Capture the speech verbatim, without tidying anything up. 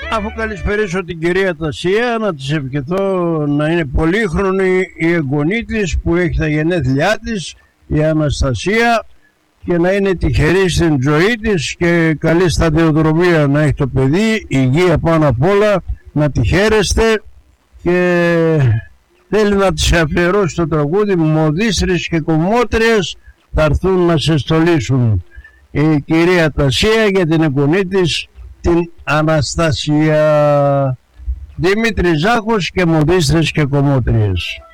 Αφού καλησπερίσω την κυρία Τασία, να της ευχηθώ να είναι πολύχρονη η εγγονή της που έχει τα γενέθλιά της, η Αναστασία, και να είναι τυχερή στην ζωή της και καλή σταδιοδρομία να έχει το παιδί, υγεία πάνω απ' όλα, να τη χαίρεστε. Και θέλει να της αφιερώσει το τραγούδι «Μοδίστρες και κομμότριες θα έρθουν να σε στολίσουν». Η κυρία Τασία για την εγγονή της, την Αναστασία. Δημήτρη Ζάχος και «Μοδίστρες και κομμότριες».